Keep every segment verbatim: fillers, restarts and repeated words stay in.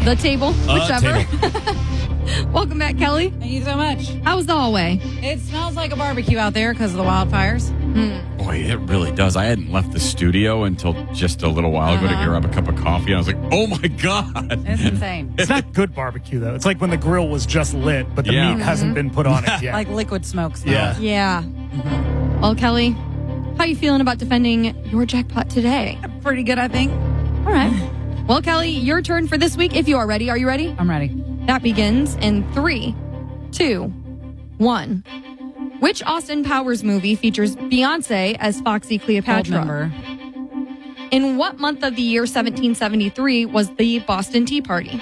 the table, Uh, whichever. table. Welcome back, Kelly. Thank you so much. How was the hallway? It smells like a barbecue out there because of the wildfires. Boy, it really does. I hadn't left the studio until just a little while ago to Uh-huh. grab a cup of coffee. And I was like, oh my God. It's insane. It's not good barbecue, though. It's like when the grill was just lit, but the Yeah. meat hasn't been put on it yet. Like liquid smoke smell. Yeah. Yeah. Well, Kelly, how you feeling about defending your jackpot today? Pretty good, I think. All right. Well, Kelly, your turn for this week if you are ready. Are you ready? I'm ready. That begins in three, two, one. Which Austin Powers movie features Beyonce as Foxy Gold Cleopatra? number. In what month of the year seventeen seventy-three was the Boston Tea Party?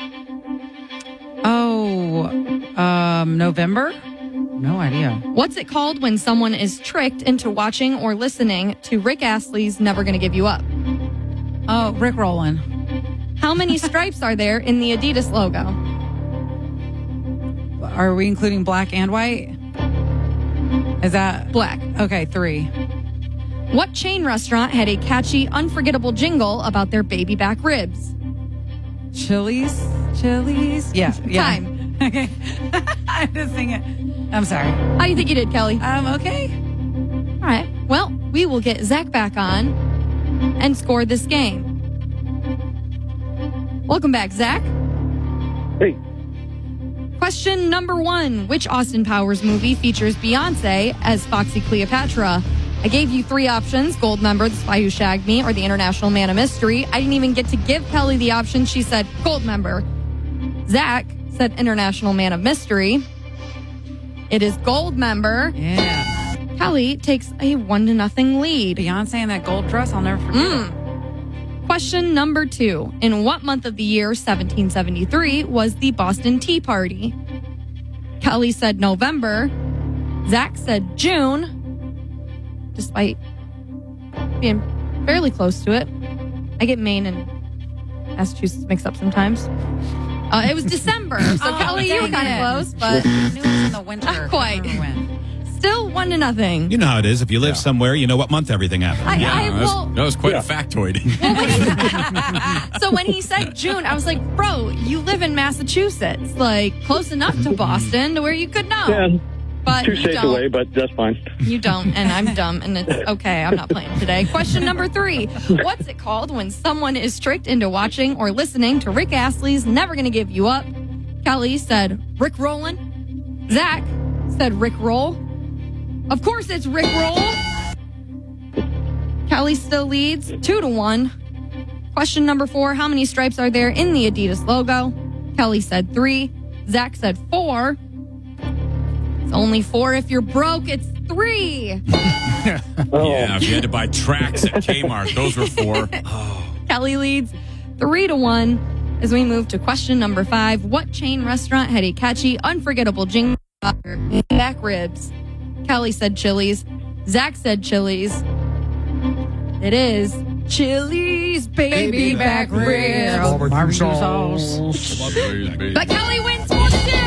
Oh, um, November? No idea. What's it called when someone is tricked into watching or listening to Rick Astley's Never Gonna Give You Up? Oh, Rick Rowland. How many stripes are there in the Adidas logo? Are we including black and white? Is that Black. okay? Three. What chain restaurant had a catchy, unforgettable jingle about their baby back ribs? Chili's. Chili's. Yeah. Yeah. Time. Okay. I'm just singing. I'm sorry. How do you think you did, Kelly? Um. Okay. All right. Well, we will get Zach back on and score this game. Welcome back, Zach. Hey. Question number one. Which Austin Powers movie features Beyonce as Foxy Cleopatra? I gave you three options: Gold Member, The Spy Who Shagged Me, or The International Man of Mystery. I didn't even get to give Kelly the option. She said Gold Member. Zach said International Man of Mystery. It is Gold Member. Yeah. Kelly takes a one to nothing lead. Beyonce in that gold dress. I'll never forget it. Mm. Question number two. In what month of the year seventeen seventy-three was the Boston Tea Party? Kelly said November. Zach said June, despite being fairly close to it. I get Maine and Massachusetts mixed up sometimes. Uh, it was December. So, Oh, Kelly, you were dang kind of it. close, but I knew it was in the winter. Not quite. I can't remember when. still one to nothing. You know how it is. If you live somewhere, you know what month everything happened. I, Yeah, I that, was, will. that was quite Yeah. a factoid. So when he said June, I was like, bro, you live in Massachusetts, like close enough to Boston to where you could know. Yeah, But two you states don't. away, but that's fine. You don't, and I'm dumb, and it's okay. I'm not playing today. Question number three. What's it called when someone is tricked into watching or listening to Rick Astley's Never Gonna Give You Up? Kelly said Rick Rollin'. Zach said Rick Roll. Of course it's Rick Roll. Kelly still leads two to one. Question number four. How many stripes are there in the Adidas logo? Kelly said three. Zach said four. It's only four if you're broke. It's three. Oh, Yeah, if you had to buy tracks at Kmart, those were four. Kelly leads three to one as we move to question number five. What chain restaurant had a catchy, unforgettable jingle about their back ribs? Kelly said Chili's. Zach said Chili's. It is Chili's baby back ribs. Barbecue sauce. But Kelly wins four to two.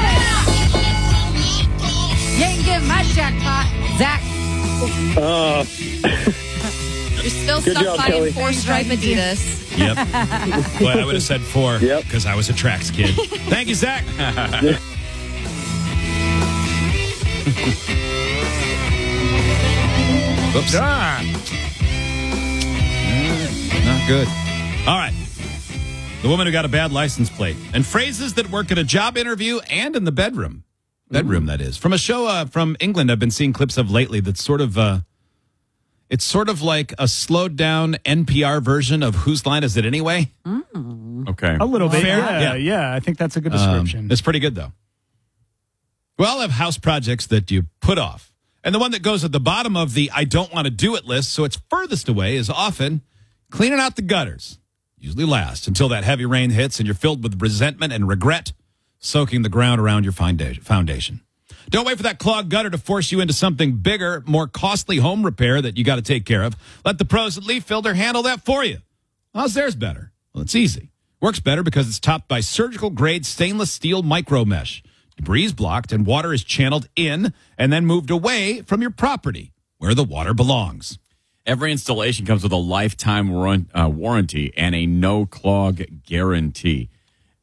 You ain't getting my jackpot, Zach. uh, You're still Good stuck job, buying Kelly. four stripe Adidas. Yep. Well, I would have said four Yep. because I was a tracks kid. Thank you, Zach. Whoops. Ah. Not good. All right. The woman who got a bad license plate and phrases that work at a job interview and in the bedroom. Bedroom, that is. From a show uh, from England I've been seeing clips of lately that's sort of, uh, it's sort of like a slowed down N P R version of Whose Line Is It Anyway? Okay. A little bit. Fair? Yeah, Yeah. yeah. I think that's a good Um, description. it's pretty good, though. We all have house projects that you put off. And the one that goes at the bottom of the I don't want to do it list, so it's furthest away, is often cleaning out the gutters. Usually last until that heavy rain hits and you're filled with resentment and regret, soaking the ground around your foundation. Don't wait for that clogged gutter to force you into something bigger, more costly home repair that you got to take care of. Let the pros at Leaf Filter handle that for you. How's theirs better? Well, it's easy. Works better because it's topped by surgical-grade stainless steel micro mesh. Debris is blocked and water is channeled in and then moved away from your property where the water belongs. Every installation comes with a lifetime warran- uh, warranty and a no-clog guarantee.